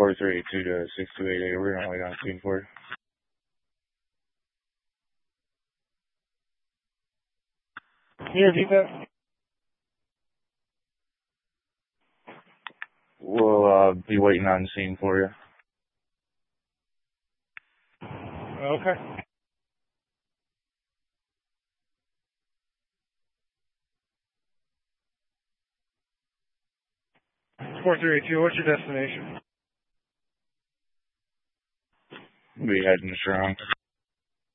4382 to 6288. We're going to wait on scene for you. Can you repeat that? We'll be waiting on scene for you. Okay. 4382, what's your destination? Be heading strong.